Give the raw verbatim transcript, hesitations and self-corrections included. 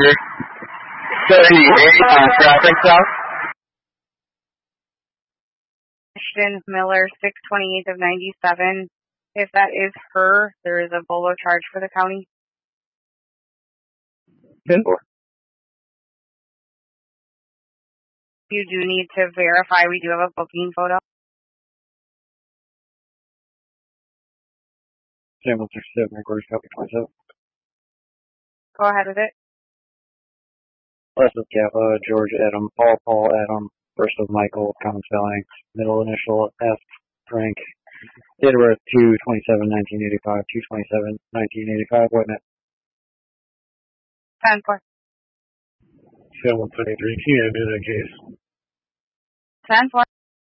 thirty-eight on traffic stop. Ashton Miller, six twenty-eight of ninety-seven. If that is her, there is a bolo charge for the county. ten four. You do need to verify we do have a booking photo. Sam one six seven, recorders copy twenty-seven. Go ahead with it. Last of Kappa, George Adam, Paul Paul Adam, first of Michael, common spelling, middle initial F, Frank, date of birth two twenty-seven nineteen eighty-five, two twenty-seven nineteen eighty-five, what net? ten four. Sam one twenty-three, can you do that case? ten four.